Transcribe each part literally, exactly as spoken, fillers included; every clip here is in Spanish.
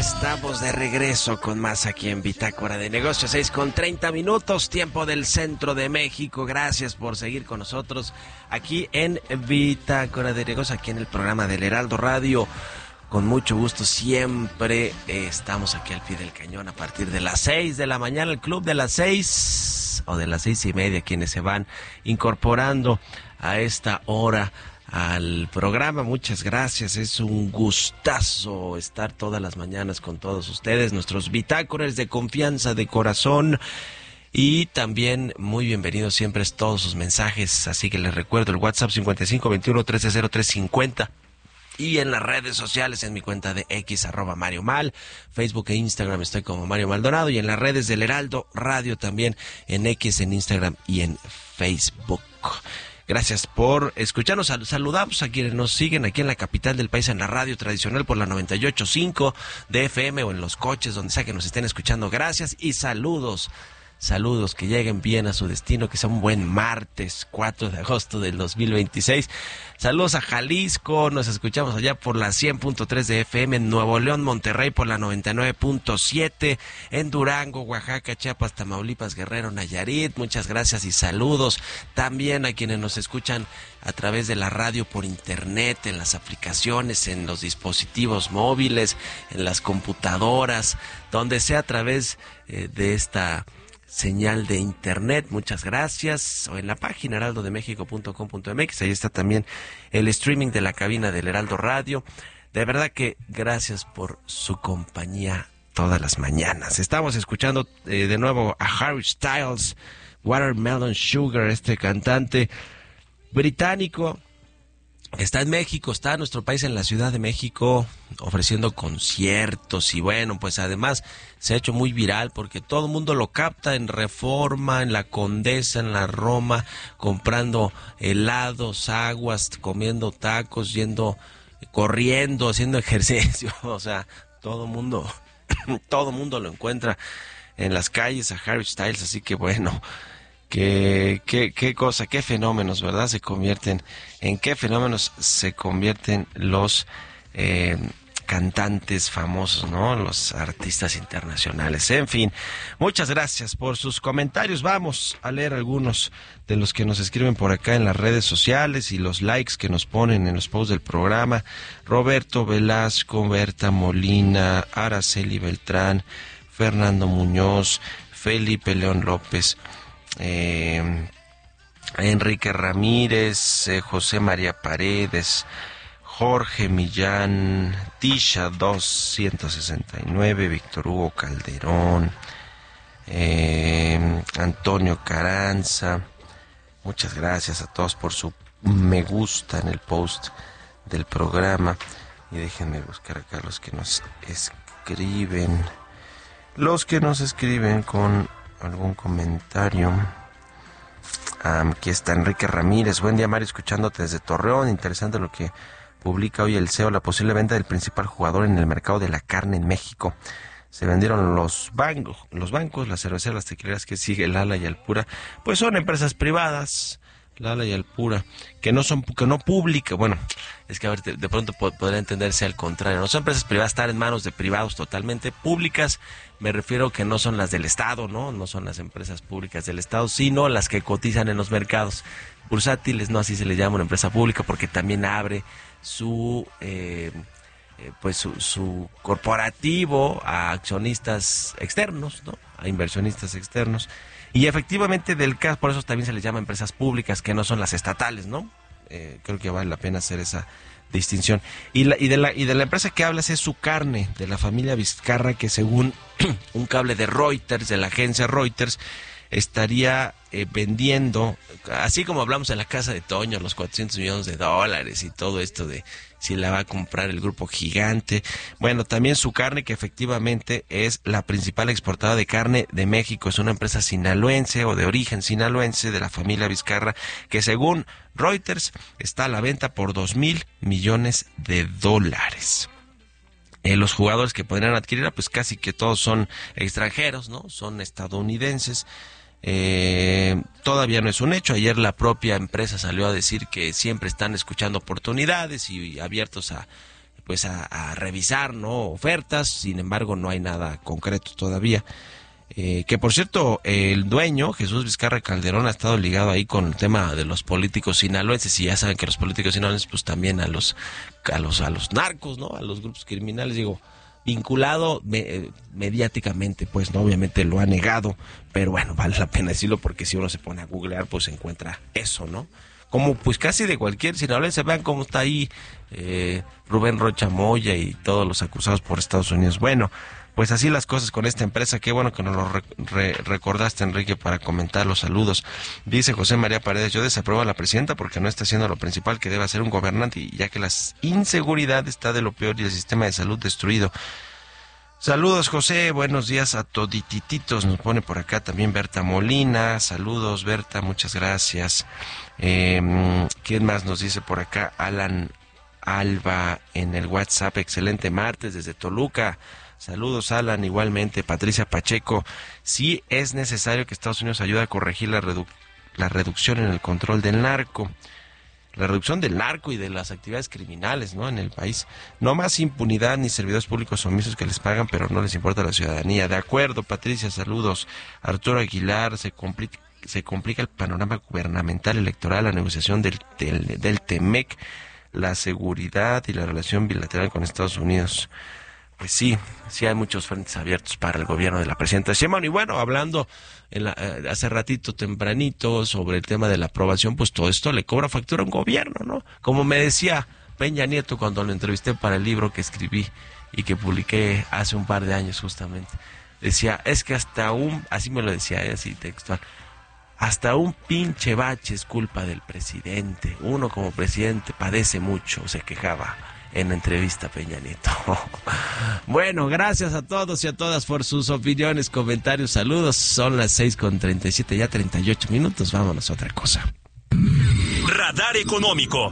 Estamos de regreso con más aquí en Bitácora de Negocios, seis con treinta minutos, tiempo del centro de México. Gracias por seguir con nosotros aquí en Bitácora de Negocios, aquí en el programa del Heraldo Radio. Con mucho gusto, siempre eh, estamos aquí al pie del cañón a partir de las seis de la mañana, el club de las seis o de las seis y media, quienes se van incorporando a esta hora al programa. Muchas gracias, es un gustazo estar todas las mañanas con todos ustedes, nuestros bitácoras de confianza, de corazón, y también muy bienvenidos siempre todos sus mensajes, así que les recuerdo el WhatsApp cincuenta y cinco veintiuno trece cero tres cincuenta y en las redes sociales en mi cuenta de X arroba Mario Mal, Facebook e Instagram estoy como Mario Maldonado, y en las redes del Heraldo Radio también en X, en Instagram y en Facebook. Gracias por escucharnos. Saludamos a quienes nos siguen aquí en la capital del país en la radio tradicional por la noventa y ocho punto cinco de F M o en los coches, donde sea que nos estén escuchando. Gracias y saludos. Saludos, que lleguen bien a su destino, que sea un buen martes cuatro de agosto del dos mil veintiséis. Saludos a Jalisco, nos escuchamos allá por la cien punto tres de F M, en Nuevo León, Monterrey por la noventa y nueve punto siete, en Durango, Oaxaca, Chiapas, Tamaulipas, Guerrero, Nayarit. Muchas gracias y saludos también a quienes nos escuchan a través de la radio por internet, en las aplicaciones, en los dispositivos móviles, en las computadoras, donde sea a través eh, de esta señal de internet. Muchas gracias. O en la página heraldo de méxico punto com punto m x, ahí está también el streaming de la cabina del Heraldo Radio. De verdad que gracias por su compañía todas las mañanas. Estamos escuchando eh, de nuevo a Harry Styles, Watermelon Sugar, este cantante británico. Está en México, está en nuestro país, en la Ciudad de México, ofreciendo conciertos, y bueno, pues además se ha hecho muy viral porque todo el mundo lo capta en Reforma, en la Condesa, en la Roma, comprando helados, aguas, comiendo tacos, yendo, corriendo, haciendo ejercicio. O sea, todo el mundo, todo el mundo lo encuentra en las calles a Harry Styles, así que bueno, Qué, qué, qué cosa, qué fenómenos, ¿verdad? Se convierten, en qué fenómenos se convierten los eh, cantantes famosos, ¿no? Los artistas internacionales. En fin, muchas gracias por sus comentarios. Vamos a leer algunos de los que nos escriben por acá en las redes sociales y los likes que nos ponen en los posts del programa. Roberto Velasco, Berta Molina, Araceli Beltrán, Fernando Muñoz, Felipe León López, Eh, Enrique Ramírez, eh, José María Paredes, Jorge Millán, Tisha doscientos sesenta y nueve, Víctor Hugo Calderón, eh, Antonio Caranza. Muchas gracias a todos por su me gusta en el post del programa. Y déjenme buscar acá los que nos escriben, los que nos escriben con algún comentario. Um, aquí está Enrique Ramírez. Buen día, Mario, escuchándote desde Torreón. Interesante lo que publica hoy el C E O, la posible venta del principal jugador en el mercado de la carne en México. Se vendieron los bancos, los bancos, las cerveceras, las tequileras que sigue Lala y Alpura, pues son empresas privadas, Lala y Alpura, que no son, que no públicas. Bueno, es que a ver, de, de pronto pod- podría entenderse al contrario. No son empresas privadas, están en manos de privados totalmente. Públicas, me refiero que no son las del Estado, ¿no? No son las empresas públicas del Estado, sino las que cotizan en los mercados bursátiles, ¿no? Así se le llama una empresa pública, porque también abre su, eh, eh, pues su, su corporativo a accionistas externos, ¿no? A inversionistas externos. Y efectivamente, del caso, por eso también se les llama empresas públicas, que no son las estatales, ¿no? Eh, creo que vale la pena hacer esa distinción. Y, la, y, de la, y de la empresa que hablas es Su Carne, de la familia Vizcarra, que según un cable de Reuters, de la agencia Reuters, estaría eh, vendiendo, así como hablamos en la casa de Toño, los cuatrocientos millones de dólares y todo esto de si la va a comprar el grupo Gigante. Bueno, también Su Carne, que efectivamente es la principal exportadora de carne de México, es una empresa sinaloense o de origen sinaloense de la familia Vizcarra, que según Reuters está a la venta por dos mil millones de dólares. Eh, los jugadores que podrían adquirirla, pues casi que todos son extranjeros, ¿no? Son estadounidenses. Eh, todavía no es un hecho. Ayer la propia empresa salió a decir que siempre están escuchando oportunidades y abiertos a pues a, a revisar, ¿no?, ofertas. Sin embargo, no hay nada concreto todavía. Eh, que por cierto, el dueño, Jesús Vizcarra Calderón, ha estado ligado ahí con el tema de los políticos sinaloenses, y ya saben que los políticos sinaloenses pues también a los a los a los narcos, ¿no?, a los grupos criminales, digo, vinculado me, mediáticamente, pues no, obviamente lo ha negado, pero bueno, vale la pena decirlo, porque si uno se pone a googlear, pues se encuentra eso, ¿no? Como pues casi de cualquier sinaloense. Vean cómo está ahí eh, Rubén Rocha Moya y todos los acusados por Estados Unidos. Bueno, pues así las cosas con esta empresa. Qué bueno que nos lo re- re- recordaste, Enrique, para comentar los saludos. Dice José María Paredes: yo desapruebo a la presidenta porque no está haciendo lo principal que debe hacer un gobernante, y ya que la inseguridad está de lo peor y el sistema de salud destruido. Saludos, José, buenos días a toditititos, nos pone por acá también Berta Molina. Saludos, Berta, muchas gracias. Eh, ¿Quién más nos dice por acá? Alan Alba en el WhatsApp: excelente martes desde Toluca. Saludos, Alan, igualmente. Patricia Pacheco: sí es necesario que Estados Unidos ayude a corregir la, redu- la reducción en el control del narco. La reducción del narco y de las actividades criminales, ¿no?, en el país. No más impunidad ni servidores públicos omisos que les pagan, pero no les importa la ciudadanía. De acuerdo, Patricia, saludos. Arturo Aguilar: se complica, se complica el panorama gubernamental electoral, la negociación del, del, del TEMEC, la seguridad y la relación bilateral con Estados Unidos. Pues sí, sí hay muchos frentes abiertos para el gobierno de la presidenta Sheinbaum. Y bueno, hablando en la, eh, hace ratito tempranito sobre el tema de la aprobación, pues todo esto le cobra factura a un gobierno, ¿no? Como me decía Peña Nieto cuando lo entrevisté para el libro que escribí y que publiqué hace un par de años justamente. Decía, es que hasta un, así me lo decía, eh, así textual, hasta un pinche bache es culpa del presidente. Uno como presidente padece mucho, se quejaba en la entrevista Peña Nieto. Bueno, gracias a todos y a todas por sus opiniones, comentarios, saludos. Son las seis con treinta y siete, ya treinta y ocho minutos. Vámonos a otra cosa. Radar Económico.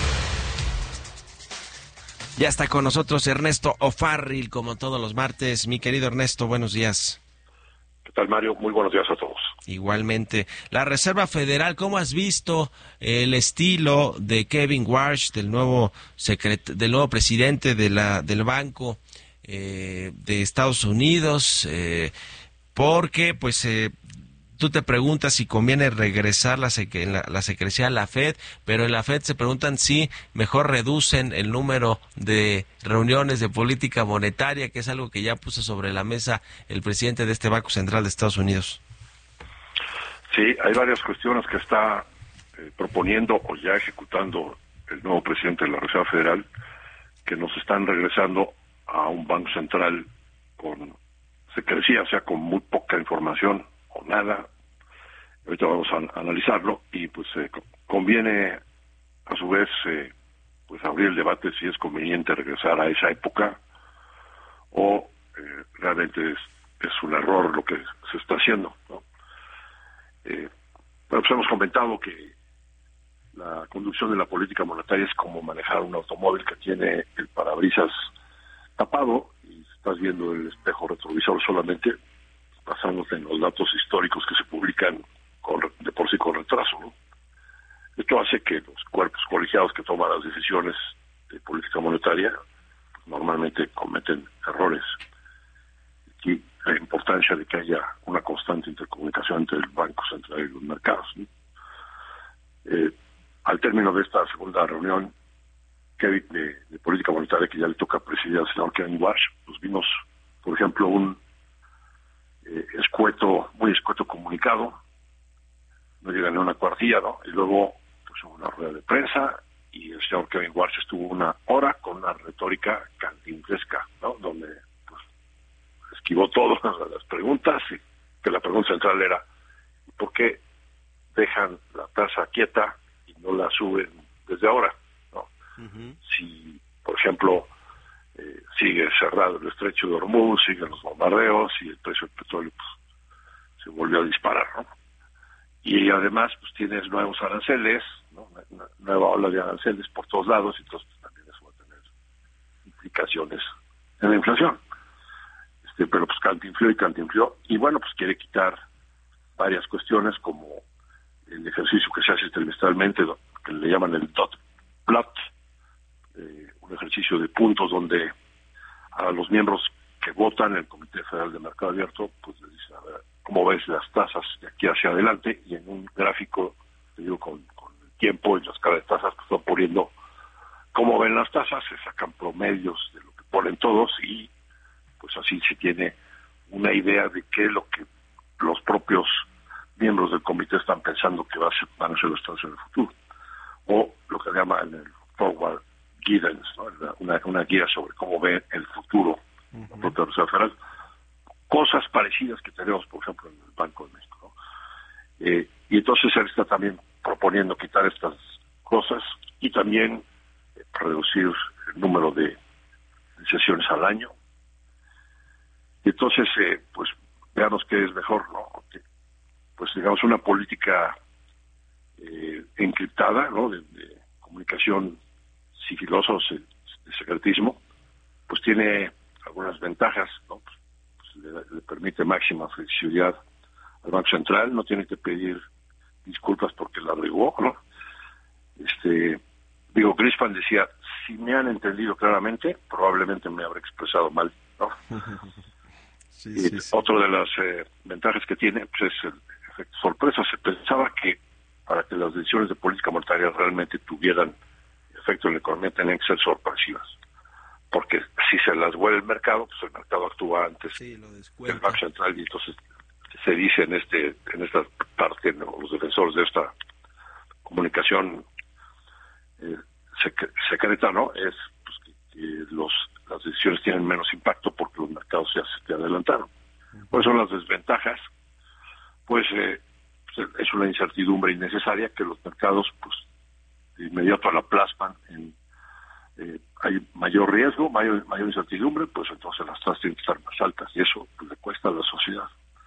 Ya está con nosotros Ernesto O'Farrill, como todos los martes. Mi querido Ernesto, buenos días. ¿Qué tal, Mario? Muy buenos días a todos. Igualmente. La Reserva Federal, ¿cómo has visto el estilo de Kevin Warsh, del nuevo secret- del nuevo presidente de la del Banco eh, de Estados Unidos? Eh, porque, pues, eh, tú te preguntas si conviene regresar la, sec- la, la secrecía a la Fed, pero en la Fed se preguntan si mejor reducen el número de reuniones de política monetaria, que es algo que ya puso sobre la mesa el presidente de este Banco Central de Estados Unidos. Sí, hay varias cuestiones que está eh, proponiendo o ya ejecutando el nuevo presidente de la Reserva Federal, que nos están regresando a un Banco Central con secrecía, o sea, con muy poca información o nada. Ahorita vamos a analizarlo y pues eh, conviene a su vez eh, pues abrir el debate si es conveniente regresar a esa época o eh, realmente es, es un error lo que se está haciendo, ¿no? Eh, bueno, pues hemos comentado que la conducción de la política monetaria es como manejar un automóvil que tiene el parabrisas tapado y estás viendo el espejo retrovisor solamente, basándote en los datos históricos que se publican con, de por sí con retraso, ¿no? Esto hace que los cuerpos colegiados que toman las decisiones de política monetaria pues, normalmente cometen errores. Aquí la importancia de que haya una constante intercomunicación entre el Banco Central y los mercados, ¿no? Eh, al término de esta segunda reunión Kevin, de, de política monetaria que ya le toca presidir al senador Kevin Warsh, pues vimos, por ejemplo, un eh, escueto, muy escueto comunicado, no llega ni a una cuartilla, ¿no? Y luego pues una rueda de prensa y el señor Kevin Warsh estuvo una hora con una retórica cantinflesca, ¿no? Donde pues esquivó todas las preguntas y que la pregunta central era ¿por qué dejan la tasa quieta y no la suben desde ahora? ¿No? Uh-huh. Si, por ejemplo, eh, sigue cerrado el estrecho de Hormuz, siguen los bombardeos y el precio del petróleo pues, se volvió a disparar, ¿no? Y además pues tienes nuevos aranceles, ¿no? Una, una nueva ola de aranceles por todos lados, y entonces pues, también eso va a tener implicaciones en la inflación. Este, pero pues cantinfló y cantinfló, y bueno, pues quiere quitar varias cuestiones como el ejercicio que se hace trimestralmente, que le llaman el dot plot, eh, un ejercicio de puntos donde a los miembros que votan en el Comité Federal de Mercado Abierto, pues les dicen, a ver, ¿cómo ves las tasas de aquí hacia adelante? Y en un gráfico, te digo, con, con el tiempo y la escala de tasas, pues están poniendo cómo ven las tasas, se sacan promedios de lo que ponen todos y pues así se tiene una idea de qué es lo que los propios miembros del comité están pensando que va a ser, van a ser las tasas en el futuro. O lo que se llama en el forward guidance, ¿no? una, una guía sobre cómo ve el futuro uh-huh. la propia Reserva Federal. Cosas parecidas que tenemos, por ejemplo, en el Banco de México, ¿no? Eh, y entonces él está también proponiendo quitar estas cosas y también eh, reducir el número de, de sesiones al año. Y entonces, eh, pues, veamos qué es mejor, ¿no? Porque, pues, digamos, una política eh, encriptada, ¿no? De, de comunicación sigilosa, de secretismo, pues tiene algunas ventajas, ¿no? Pues, pues le, le permite máxima flexibilidad al Banco Central, no tiene que pedir disculpas porque la regó, ¿no? Este, digo, Greenspan decía, si me han entendido claramente, probablemente me habré expresado mal, ¿no? Sí, y sí, sí. Otra de las eh, ventajas que tiene pues, es el efecto sorpresa. Se pensaba que para que las decisiones de política monetaria realmente tuvieran efecto en la economía tenían que ser sorpresivas, porque si se las huele el mercado, pues el mercado actúa antes sí, lo del Banco Central y entonces se dice en este en esta parte, ¿no? Los defensores de esta comunicación eh, sec- secreta, ¿no? Es pues, que, que los las decisiones tienen menos impacto porque los mercados ya se adelantaron. ¿Cuáles son las desventajas? Pues eh, es una incertidumbre innecesaria que los mercados pues de inmediato la plasman en eh, hay mayor riesgo, mayor mayor incertidumbre, pues entonces las tasas tienen que estar más altas y eso pues, le cuesta a la sociedad.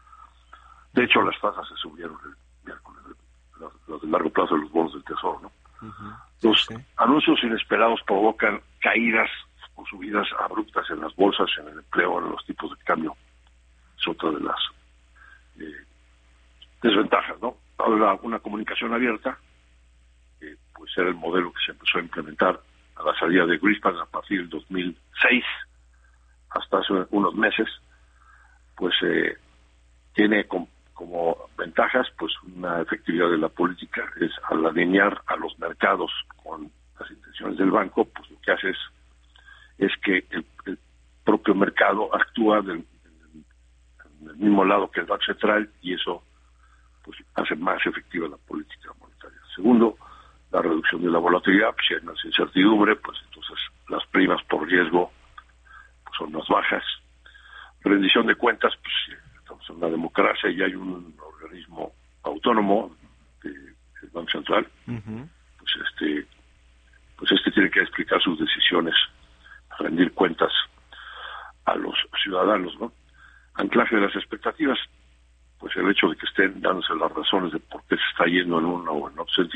De hecho, las tasas se subieron el miércoles, las, las de largo plazo de los bonos del Tesoro, ¿no? Uh-huh. Los sí. anuncios inesperados provocan caídas o subidas abruptas en las bolsas, en el empleo, en los tipos de cambio. Es otra de las eh, desventajas, ¿no? Ahora, una comunicación abierta, eh, pues era el modelo que se empezó a implementar a la salida de Greenspan a partir del dos mil seis hasta hace unos meses, pues eh, tiene com- como ventajas pues una efectividad de la política, es al alinear a los mercados con las intenciones del banco, pues lo que hace es es que el, el propio mercado actúa del, del, del mismo lado que el Banco Central y eso pues hace más efectiva la política monetaria. Segundo, la reducción de la volatilidad, pues si hay más incertidumbre, pues entonces las primas por riesgo pues, son más bajas. Rendición de cuentas, pues estamos en una democracia y hay un organismo autónomo del Banco Central, uh-huh. pues este pues este tiene que explicar sus decisiones, rendir cuentas a los ciudadanos, ¿no? Anclaje de las expectativas, pues el hecho de que estén dándose las razones de por qué se está yendo en uno o en otro sentido